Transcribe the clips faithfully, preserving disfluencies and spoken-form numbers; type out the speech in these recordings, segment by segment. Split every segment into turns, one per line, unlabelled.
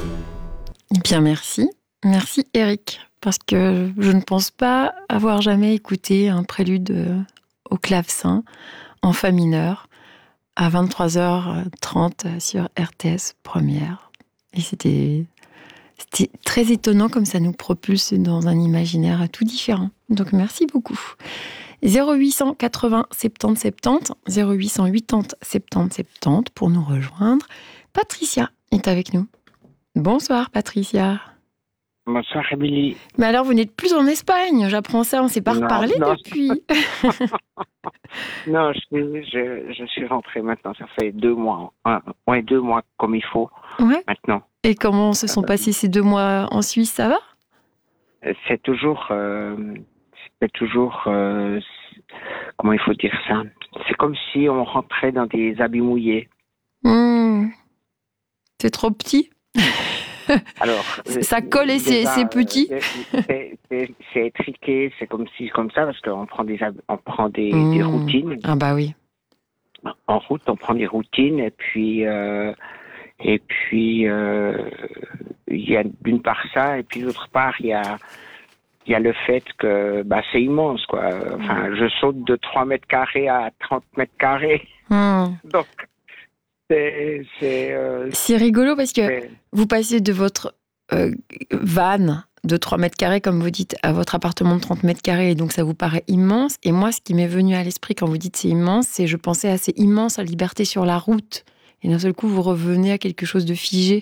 Bien, merci. Merci, Eric. Parce que je ne pense pas avoir jamais écouté un prélude au clavecin en fa mineur à vingt-trois heures trente sur R T S Première. Et c'était, c'était très étonnant comme ça nous propulse dans un imaginaire tout différent. Donc merci beaucoup. zéro huit cent quatre-vingts soixante-dix soixante-dix, zéro huit cent quatre-vingts soixante-dix soixante-dix pour nous rejoindre. Patricia est avec nous. Bonsoir Patricia.
Bonsoir Émilie.
Mais alors vous n'êtes plus en Espagne, j'apprends ça, on ne s'est pas reparlé depuis.
Non, je, je, je suis rentrée maintenant, ça fait deux mois, un, ouais, deux mois comme il faut
ouais.
maintenant.
Et comment se sont passés ces deux mois en Suisse, ça va?
C'est toujours, euh, c'est toujours, euh, comment il faut dire ça? C'est comme si on rentrait dans des habits mouillés.
Mmh. C'est trop petit.
Alors,
ça colle et c'est, c'est petit.
C'est, c'est, c'est étriqué, c'est comme si comme ça parce qu'on prend des on prend des,
mmh.
des routines.
Ah bah oui.
En route, on prend des routines et puis euh, et puis euh, il y a d'une part ça et puis d'autre part il y a il y a le fait que bah c'est immense quoi. Enfin, je saute de trois mètres carrés à trente mètres carrés.
Mmh.
Donc C'est, c'est, euh,
c'est rigolo parce que
c'est...
vous passez de votre euh, van de trois mètres carrés, comme vous dites, à votre appartement de trente mètres carrés, et donc ça vous paraît immense. Et moi, ce qui m'est venu à l'esprit quand vous dites c'est immense, c'est je pensais à c'est immense la liberté sur la route. Et d'un seul coup, vous revenez à quelque chose de figé.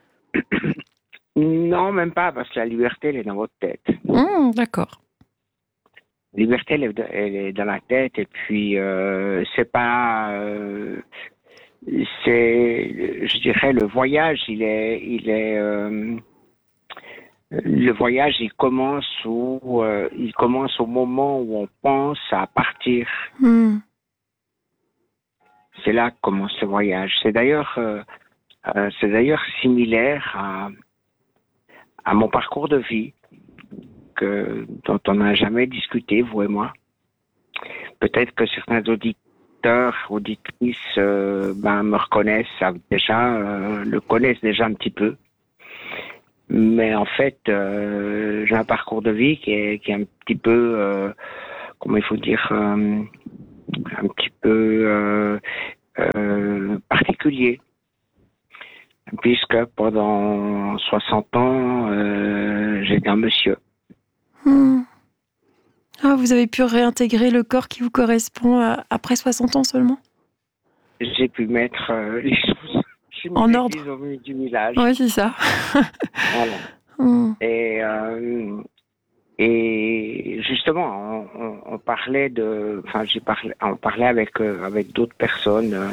Non, même pas, parce que la liberté, elle est dans votre tête.
Mmh, d'accord.
La liberté, elle est, elle est dans la tête, et puis euh, c'est pas... Euh, c'est, je dirais, le voyage, il est, il est, euh, le voyage, il commence où, euh, il commence au moment où on pense à partir.
Mm.
C'est là que commence le voyage. C'est d'ailleurs, euh, euh, c'est d'ailleurs similaire à, à mon parcours de vie que dont on n'a jamais discuté, vous et moi. Peut-être que certains auditeurs auditrices euh, ben, me reconnaissent savent déjà, euh, le connaissent déjà un petit peu. Mais en fait, euh, j'ai un parcours de vie qui est, qui est un petit peu, euh, comment il faut dire, euh, un petit peu euh, euh, particulier. Puisque pendant soixante ans, euh, j'étais un monsieur.
Mmh. Ah, vous avez pu réintégrer le corps qui vous correspond à, après soixante ans seulement?
J'ai pu mettre euh, les choses
en ordre
au milieu du village.
Oui, c'est ça.
Voilà. Mmh. Et, euh, et justement, on, on, on parlait de, enfin, j'ai parlé, on parlait avec euh, avec d'autres personnes euh,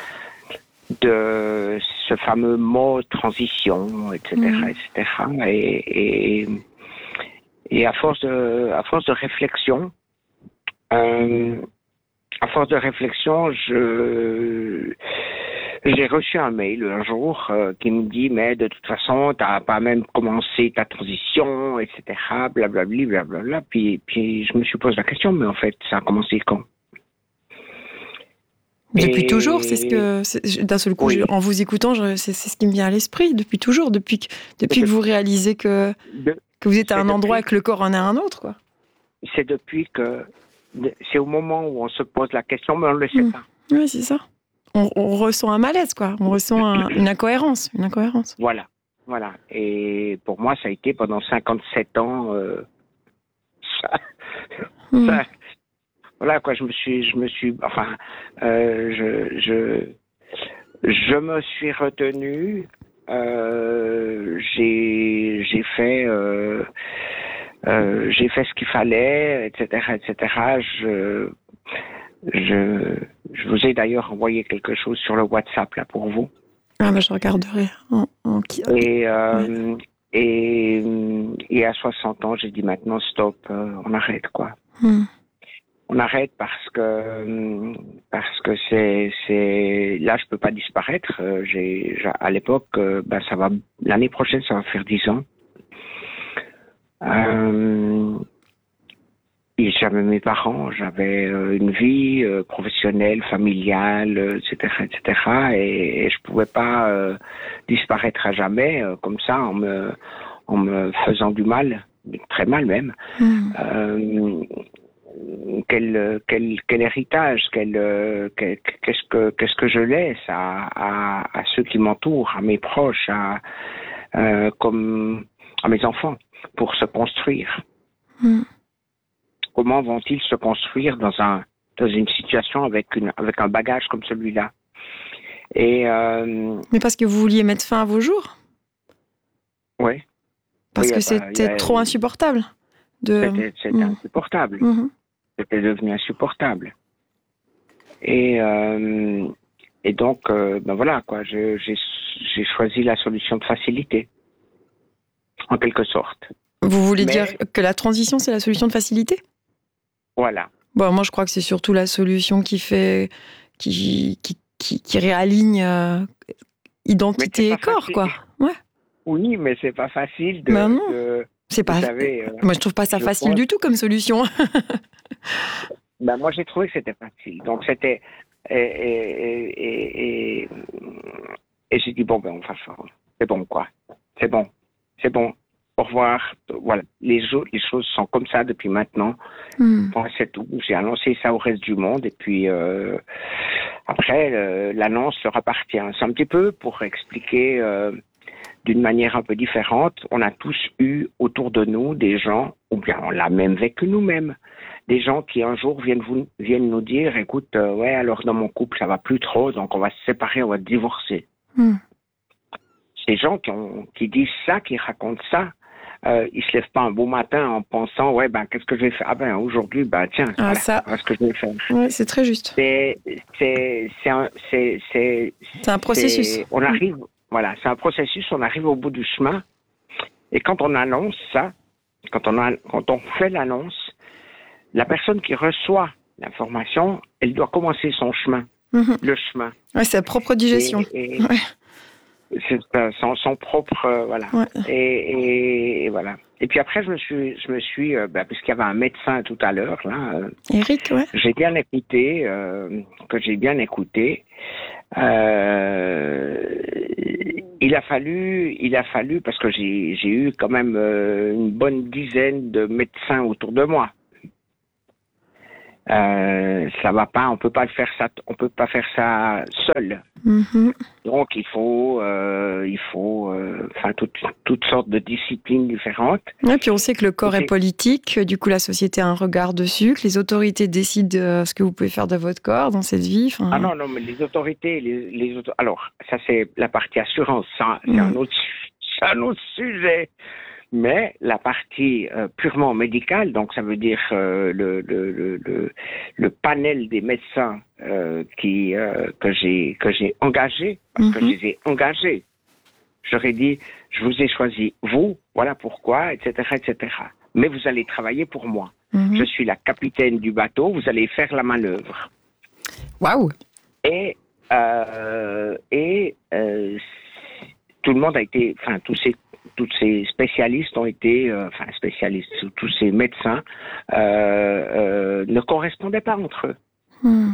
de ce fameux mot transition, et cetera, mmh. et cetera. Et, et Et à force de, à force de réflexion, euh, à force de réflexion, je, j'ai reçu un mail un jour euh, qui me dit, mais de toute façon, t'as pas même commencé ta transition, et cetera, blablabli, blablabla. Puis, puis je me suis posé la question, mais en fait, ça a commencé quand?
Depuis et... toujours, c'est ce que, c'est, d'un seul coup, oui. je, en vous écoutant, je, c'est, c'est ce qui me vient à l'esprit. Depuis toujours, depuis que, depuis que vous réalisez que. De... que vous êtes à un
c'est
endroit
depuis,
et que le corps en est à un autre, quoi.
C'est depuis que... C'est au moment où on se pose la question, mais on ne le sait
mmh.
pas.
Oui, c'est ça. On, on ressent un malaise, quoi. On ressent un, une incohérence, une incohérence.
Voilà, voilà. Et pour moi, ça a été pendant cinquante-sept ans... Euh, ça, mmh. ça, voilà, quoi, je me suis... Je me suis enfin, euh, je, je, je me suis retenu... Euh, j'ai, j'ai fait... Euh, Euh, j'ai fait ce qu'il fallait, et cetera, et cetera. Je, je, je vous ai d'ailleurs envoyé quelque chose sur le WhatsApp là pour vous.
Ah bah je regarderai. En, en...
Et, euh, ouais. et et à soixante ans, j'ai dit maintenant stop, euh, on arrête quoi.
Hmm.
On arrête parce que parce que c'est c'est là je peux pas disparaître. Euh, j'ai, j'ai à l'époque, euh, bah ça va l'année prochaine ça va faire dix ans. Euh, j'avais mes parents, j'avais euh, une vie euh, professionnelle, familiale, euh, et cetera, et cetera. Et, et je pouvais pas euh, disparaître à jamais euh, comme ça en me, en me faisant du mal, très mal même.
Mmh.
Euh, quel, quel, quel héritage, quel, euh, quel- qu'est-ce que, qu'est-ce que je laisse à, à, à ceux qui m'entourent, à mes proches, à, euh, comme à mes enfants, pour se construire.
Mmh.
Comment vont-ils se construire dans un dans une situation avec une avec un bagage comme celui-là? Et euh,
Mais parce que vous vouliez mettre fin à vos jours?
ouais,
Parce
oui,
que
bah, il y
c'était
a-
trop insupportable de...
c'était c'était
Mmh.
insupportable.
Mmh.
C'était devenu insupportable. Et euh, et donc euh, ben voilà quoi, je- j'ai j'ai choisi la solution de facilité, en quelque sorte.
Vous voulez
Mais
dire que la transition, c'est la solution de facilité?
voilà.
Bon, moi, je crois que c'est surtout la solution qui fait... qui, qui, qui, qui réaligne euh,
Mais
identité
c'est
et
pas
corps,
facile.
quoi. Ouais.
Oui, mais c'est pas facile
Ben
de,
non,
de
c'est
vous
pas...
savez. euh,
Moi, je trouve pas ça
je
facile
pense.
du tout comme solution.
Ben moi j'ai trouvé que c'était facile. Donc c'était et, et, et, et, et j'ai dit bon ben on va faire. C'est bon quoi. C'est bon. C'est bon. Au revoir. Voilà. Les, jo- les choses sont comme ça depuis maintenant.
Mmh.
Bon, c'est tout. J'ai annoncé ça au reste du monde et puis euh, après euh, l'annonce leur appartient. C'est un petit peu pour expliquer euh, d'une manière un peu différente. On a tous eu autour de nous des gens, ou bien on l'a même vécu nous-mêmes, des gens qui un jour viennent, vous, viennent nous dire, écoute, euh, ouais, alors dans mon couple, ça va plus trop, donc on va se séparer, on va se divorcer.
Mmh.
Ces gens qui, ont, qui disent ça, qui racontent ça, euh, ils se lèvent pas un beau matin en pensant, ouais, ben, qu'est-ce que je vais faire? Ah ben, aujourd'hui, ben, tiens,
Ah,
voilà,
ça.
voilà ce que je vais faire.
Ouais, c'est très juste.
C'est, c'est, c'est, un- c'est, c'est,
C'est un processus.
c'est- on arrive, voilà, c'est un processus, on arrive au bout du chemin, et quand on annonce ça, quand on, a, quand on fait l'annonce, la personne qui reçoit l'information, elle doit commencer son chemin,
Mmh.
le chemin.
Ouais, c'est la propre digestion.
Et, et
Ouais.
c'est euh, son, son propre, euh, voilà.
Ouais.
Et, et, et voilà. Et puis après, je me suis, je me suis, euh, ben, puisqu'il y avait un médecin tout à l'heure, là, euh,
Eric, ouais.
j'ai bien écouté, euh, que j'ai bien écouté. Euh, il a fallu, il a fallu, parce que j'ai, j'ai eu quand même euh, une bonne dizaine de médecins autour de moi. Euh, ça va pas, on peut pas le faire ça, on peut pas faire ça seul.
Mmh.
Donc il faut, euh, il faut, euh, enfin toutes, toutes sortes de disciplines différentes.
Ouais, puis on sait que le corps
Ok.
est politique, du coup la société a un regard dessus, que les autorités décident de ce que vous pouvez faire de votre corps dans cette vie. Enfin...
Ah non, non, mais les autorités, les, les auto- alors ça c'est la partie assurance, ça c'est
Mm.
un autre, c'est un autre sujet. Mais la partie euh, purement médicale, donc ça veut dire euh, le, le, le, le, le panel des médecins euh, qui euh, que j'ai que j'ai engagés, parce que je
Mhm.
les ai engagés. J'aurais dit, je vous ai choisi vous, voilà pourquoi, et cetera, et cetera. Mais vous allez travailler pour moi.
Mhm.
Je suis la capitaine du bateau, vous allez faire la manœuvre.
Waouh.
Et, euh, et euh, tout le monde a été, enfin, tous ces, tous ces spécialistes ont été, euh, enfin, spécialistes, tous ces médecins euh, euh, ne correspondaient pas entre eux.
Hmm.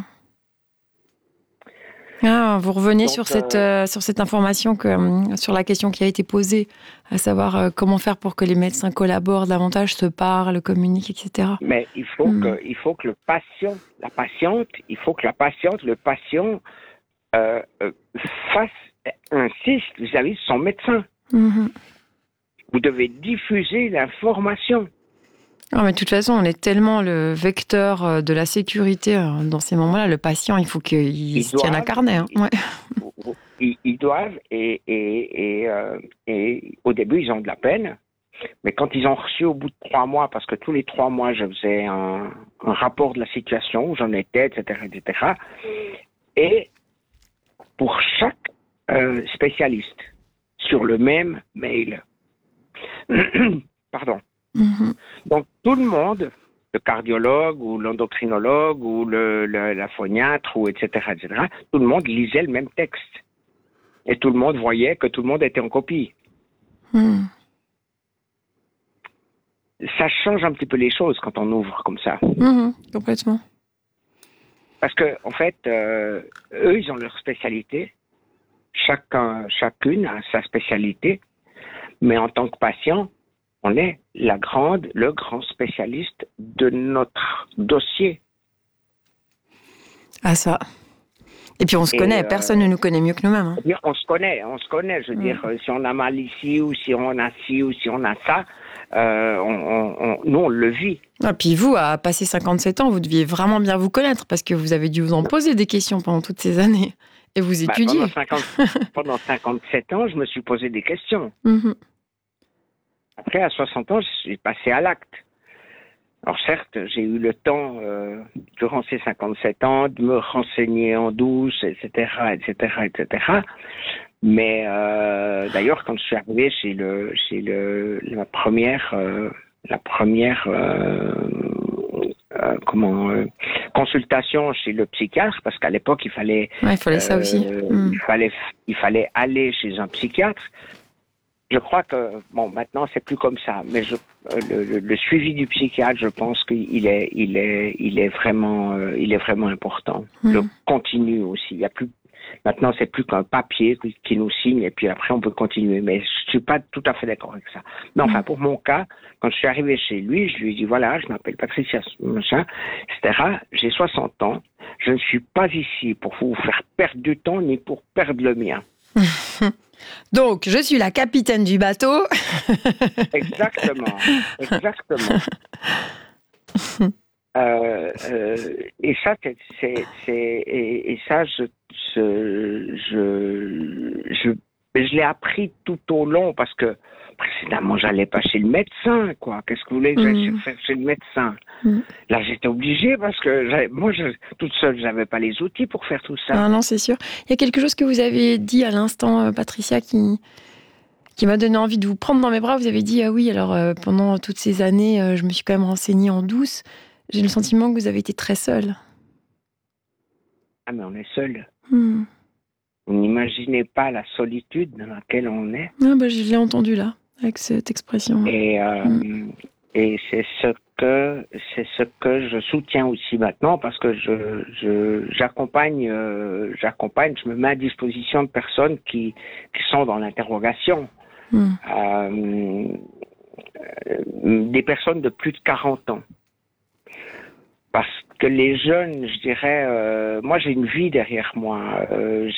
Ah, vous revenez
Donc,
sur cette,
euh,
euh, sur cette information, que, euh, sur la question qui a été posée, à savoir euh, comment faire pour que les médecins collaborent davantage, se parlent, communiquent, et cetera.
Mais il faut
Mm.
que, il faut que le patient, la patiente, il faut que la patiente, le patient euh, euh, fasse, insiste vis-à-vis de son médecin.
Mhm.
Vous devez diffuser l'information.
Ah, mais de toute façon, on est tellement le vecteur euh, de la sécurité euh, dans ces moments-là. Le patient, il faut qu'il
Ils
se tienne à
doivent,
carnet. Hein.
ils,
Ouais.
ils- ils doivent, et, et, et, euh, et au début, ils ont de la peine. Mais quand ils ont reçu au bout de trois mois, parce que tous les trois mois, je faisais un, un rapport de la situation, où j'en étais, et cetera, et cetera. Et pour chaque euh, spécialiste, sur le même mail. Pardon.
Mhm.
Donc tout le monde, le cardiologue ou l'endocrinologue ou le, le, la phoniatre, ou et cetera, et cetera, tout le monde lisait le même texte. Et tout le monde voyait que tout le monde était en copie.
Mhm.
ça change un petit peu les choses quand on ouvre comme ça.
Mmh, complètement.
Parce que, en fait, euh, eux, ils ont leur spécialité. Chacun, chacune a sa spécialité. Mais en tant que patient, on est la grande, le grand spécialiste de notre dossier.
Ah, ça. Et puis on se
Et
connaît,
euh,
personne ne nous connaît mieux que nous-mêmes. Hein.
On se connaît, on se connaît. Je veux mmh. dire, si on a mal ici, ou si on a ci, ou si on a ça, euh, on, on, on, nous, on le vit.
Et puis vous, à passer cinquante-sept ans, vous deviez vraiment bien vous connaître, parce que vous avez dû vous en poser des questions pendant toutes ces années. Et vous étudiez.
Bah, pendant, cinquante, pendant cinquante-sept ans, je me suis posé des questions.
Mmh.
Après, à soixante ans, je suis passé à l'acte. Alors certes, j'ai eu le temps, euh, durant ces cinquante-sept ans, de me renseigner en douce, et cetera, et cetera, et cetera. Mais euh, d'ailleurs, quand je suis arrivé chez le, chez le, la première, euh, la première, euh, euh, comment, euh, consultation chez le psychiatre, parce qu'à l'époque, il fallait,
ouais, il fallait euh, ça aussi.
Mmh. Il fallait, il fallait aller chez un psychiatre. Je crois que, bon, maintenant, c'est plus comme ça, mais je, le, le, le suivi du psychiatre, je pense qu'il est, il est, il est vraiment, euh, il est vraiment important. Mmh. Le continu aussi. Il y a plus, maintenant, c'est plus qu'un papier qui, qui nous signe et puis après, on peut continuer. Mais je suis pas tout à fait d'accord avec ça. Mais enfin, mmh. pour mon cas, quand je suis arrivé chez lui, je lui ai dit, voilà, je m'appelle Patricia, machin, et cetera. J'ai soixante ans. Je ne suis pas ici pour vous faire perdre du temps ni pour perdre le mien.
Donc, je suis la capitaine du bateau.
Exactement, exactement. euh, euh, et ça, c'est, c'est, c'est et, et ça, je, je, je, je, je l'ai appris tout au long parce que précédemment, j'allais pas chez le médecin, quoi. Qu'est-ce que vous voulez que j'aille mmh. faire chez le médecin? Mmh. Là, j'étais obligée parce que moi, je, toute seule, j'avais pas les outils pour faire tout ça.
Ah non, c'est sûr. Il y a quelque chose que vous avez dit à l'instant, Patricia, qui, qui m'a donné envie de vous prendre dans mes bras. Vous avez dit, ah oui, alors euh, pendant toutes ces années, euh, je me suis quand même renseignée en douce. J'ai le sentiment que vous avez été très seule.
Ah, mais on est seul.
Mmh.
Vous n'imaginez pas la solitude dans laquelle on est.
Ah bah, je l'ai entendu là, avec cette expression.
Et, euh, mmh. et c'est ce que c'est ce que je soutiens aussi maintenant parce que je, je j'accompagne euh, j'accompagne, je me mets à disposition de personnes qui qui sont dans l'interrogation. Mmh. Euh, des personnes de plus de quarante ans. Parce que les jeunes, je dirais, euh, moi j'ai une vie derrière moi. Euh,